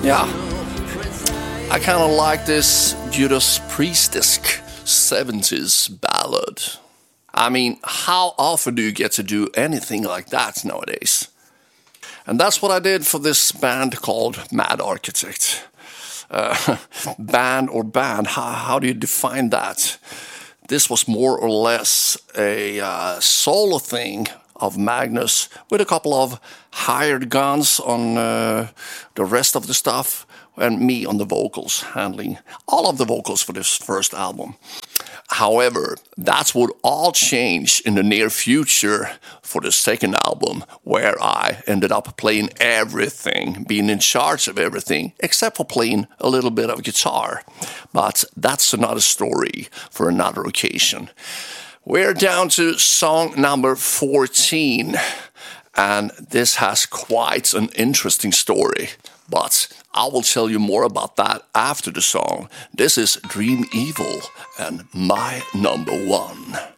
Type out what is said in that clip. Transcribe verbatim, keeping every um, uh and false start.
Yeah, I kind of like this Judas Priest-esque seventies ballad. I mean, how often do you get to do anything like that nowadays? And that's what I did for this band called Mad Architect. Uh, band or band, how, how do you define that? This was more or less a uh, solo thing of Magnus with a couple of hired guns on uh, the rest of the stuff, and me on the vocals, handling all of the vocals for this first album. However, that would all change in the near future for the second album, where I ended up playing everything, being in charge of everything, except for playing a little bit of guitar. But that's another story for another occasion. We're down to song number fourteen, and this has quite an interesting story, but I will tell you more about that after the song. This is Dream Evil and My Number One.